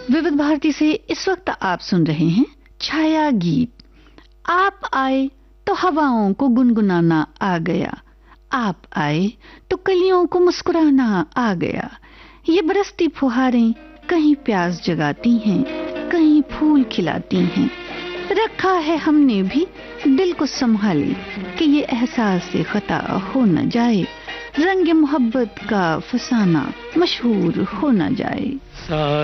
विविध भारती से इस वक्त आप सुन रहे हैं छाया गीत। आप आए तो हवाओं को गुनगुनाना आ गया, आप आए तो कलियों को मुस्कुराना आ गया। ये बरसती फुहारें कहीं प्यास जगाती हैं, कहीं फूल खिलाती हैं। रखा है हमने भी दिल को संभाले कि ये एहसास से खता हो न जाए, रंग मोहब्बत का फसाना मशहूर हो न जाए।